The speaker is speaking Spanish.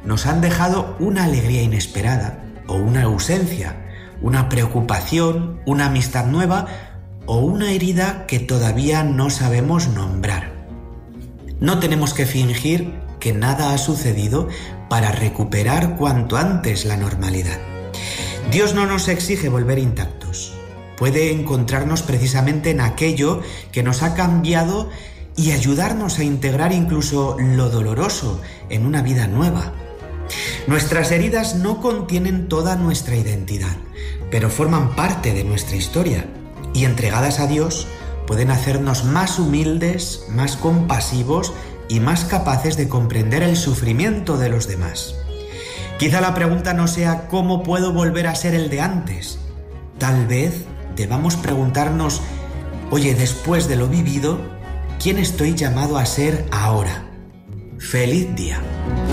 nos han dejado una alegría inesperada o una ausencia, una preocupación, una amistad nueva o una herida que todavía no sabemos nombrar. No tenemos que fingir que nada ha sucedido para recuperar cuanto antes la normalidad. Dios no nos exige volver intactos. Puede encontrarnos precisamente en aquello que nos ha cambiado y ayudarnos a integrar incluso lo doloroso en una vida nueva. Nuestras heridas no contienen toda nuestra identidad, pero forman parte de nuestra historia y entregadas a Dios pueden hacernos más humildes, más compasivos y más capaces de comprender el sufrimiento de los demás. Quizá la pregunta no sea ¿cómo puedo volver a ser el de antes? Tal vez debamos preguntarnos, oye, después de lo vivido, ¿quién estoy llamado a ser ahora? ¡Feliz día!